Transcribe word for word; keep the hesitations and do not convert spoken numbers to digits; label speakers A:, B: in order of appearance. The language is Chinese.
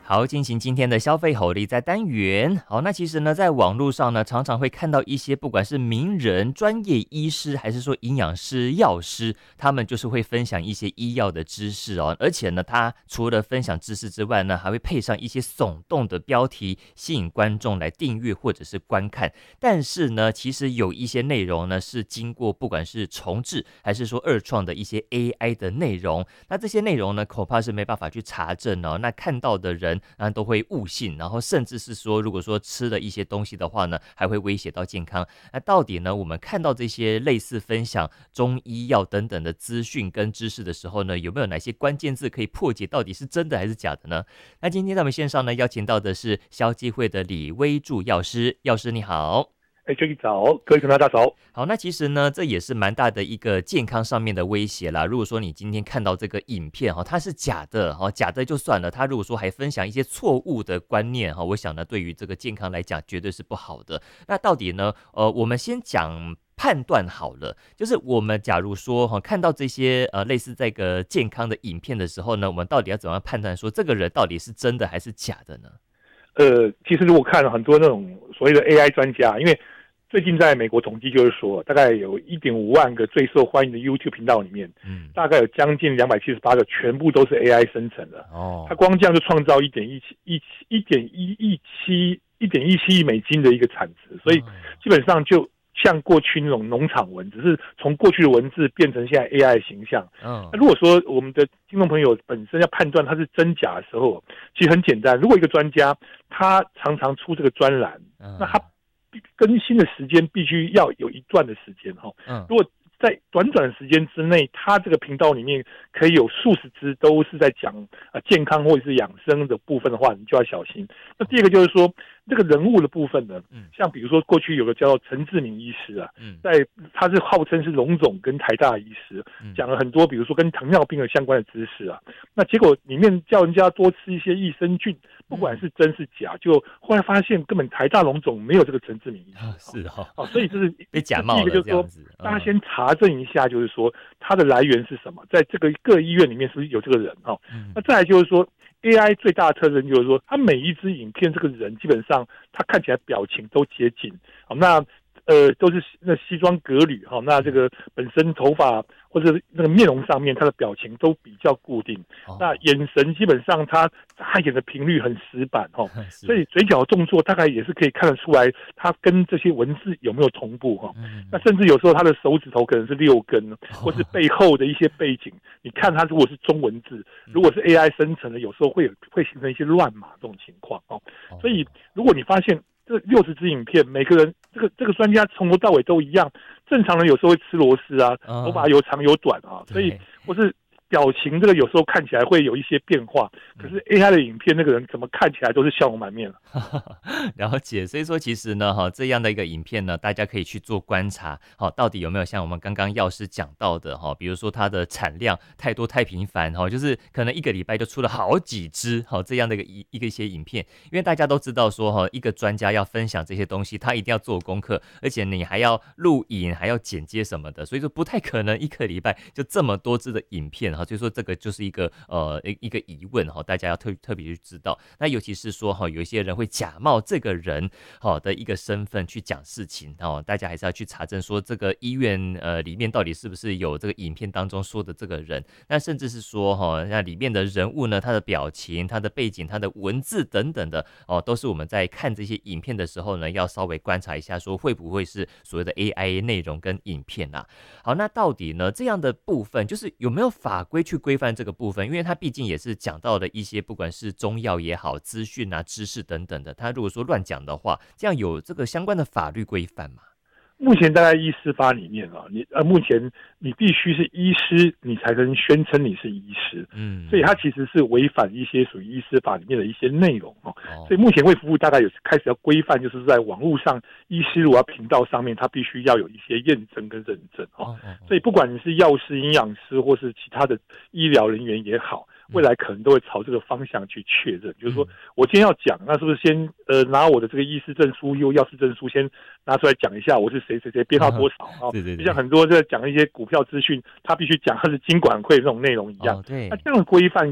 A: 好，进行今天的消费吼力在单元。好，那其实呢，在网络上呢，常常会看到一些不管是名人、专业医师，还是说营养师、药师，他们就是会分享一些医药的知识哦。而且呢，他除了分享知识之外呢，还会配上一些耸动的标题，吸引观众来订阅或者是观看。但是呢，其实有一些内容呢，是经过不管是重制还是说二创的一些 A I 的内容，那这些内容呢，恐怕是没办法去查证哦。那看到的人啊都会误信，然后甚至是说，如果说吃了一些东西的话呢，还会威胁到健康。那到底呢，我们看到这些类似分享中医药等等的资讯跟知识的时候呢，有没有哪些关键字可以破解到底是真的还是假的呢？那今天在我们线上呢，邀请到的是消基会的李威助药师，药师你好。
B: 哎 ，Jacky 早，各位听众大家早。
A: 好，那其实呢，这也是蛮大的一个健康上面的威胁啦。如果说你今天看到这个影片哈，它是假的哈，假的就算了，它如果说还分享一些错误的观念哈，我想呢，对于这个健康来讲，绝对是不好的。那到底呢，呃，我们先讲判断好了，就是我们假如说哈，看到这些呃类似这个健康的影片的时候呢，我们到底要怎么样判断说这个人到底是真的还是假的呢？
B: 呃，其实如果看了很多那种所谓的 A I 专家，因为最近在美国统计就是说，大概有 一点五万个最受欢迎的 YouTube 频道里面，嗯，大概有将近两百七十八个全部都是 A I 生成的。哦，它光这样就创造一点一七一一点一亿七一点一七亿美金的一个产值，所以基本上就像过去那种农场文，只是从过去的文字变成现在 A I 的形象。嗯，那如果说我们的听众朋友本身要判断它是真假的时候，其实很简单，如果一个专家他常常出这个专栏，嗯，那他更新的时间必须要有一段的时间哈。嗯，如果在短短的时间之内，他这个频道里面可以有数十支都是在讲呃健康或者是养生的部分的话，你就要小心。那第二个就是说，这个人物的部分呢，嗯，像比如说过去有个叫陈志明医师啊，嗯，在他是号称是荣总跟台大医师，讲了很多比如说跟糖尿病的相关的知识啊，那结果里面叫人家多吃一些益生菌，不管是真是假，就后来发现根本台大荣总没有这个陈志明医师，啊，是哈，哦，所以这是
A: 被假冒了。
B: 第一个就是说，大家先查证一下，就是说它的来源是什么，在这个各医院里面是不是有这个人哈？嗯，那再来就是说。A I 最大的特征就是说，它每一支影片，这个人基本上他看起来表情都接近，好，那呃都是那西装革履哈，那这个本身头发或者那个面容上面，他的表情都比较固定，哦，那眼神基本上他他眼的频率很死板哈，所以嘴角动作大概也是可以看得出来，他跟这些文字有没有同步哈，嗯，那甚至有时候他的手指头可能是六根，或是背后的一些背景，你看他如果是中文字，如果是 A I 生成的，有时候会有会形成一些乱码这种情况哦，所以如果你发现这六十支影片，每个人这个这个专家从头到尾都一样，正常人有时候会吃螺丝啊，头发有长有短啊，所以或是表情这个有时候看起来会有一些变化，可是 A I 的影片那个人怎么看起来都是笑容满面了。
A: 了解，所以说其实呢，哈，这样的一个影片呢，大家可以去做观察，好，到底有没有像我们刚刚药师讲到的，哈，比如说它的产量太多太频繁，哈，就是可能一个礼拜就出了好几支，好，这样的一个一一个一些影片，因为大家都知道说，哈，一个专家要分享这些东西，他一定要做功课，而且你还要录影，还要剪接什么的，所以说不太可能一个礼拜就这么多支的影片，哈，所以说这个就是一个呃一个疑问，哈，大家要特特别去知道。那尤其是说，哈，有一些人会假冒这个人好的一个身份去讲事情哦，大家还是要去查证说这个医院呃里面到底是不是有这个影片当中说的这个人，那甚至是说哈、哦，那里面的人物呢，他的表情、他的背景、他的文字等等的哦，都是我们在看这些影片的时候呢，要稍微观察一下，说会不会是所谓的 A I 内容跟影片啊？好，那到底呢这样的部分，就是有没有法规去规范这个部分？因为它毕竟也是讲到了一些不管是中药也好、资讯啊、知识等等的，他如果说乱讲的话，这样有这个相关的法律规范吗？
B: 目前大概医师法里面啊，你呃，目前你必须是医师，你才能宣称你是医师，嗯，所以它其实是违反一些属于医师法里面的一些内容哦。哦，所以目前卫福部大概有开始要规范，就是在网络上医师如果要频道上面，它必须要有一些验证跟认证哦。哦，所以不管你是药师、营养师或是其他的医疗人员也好，未来可能都会朝这个方向去确认，就是说我今天要讲，那是不是先呃拿我的这个医师证书、又药师证书先拿出来讲一下，我是谁谁谁，编号多少啊？对对对，就像很多在讲一些股票资讯，他必须讲他是金管会这种内容一样。哦，对，那这样的规范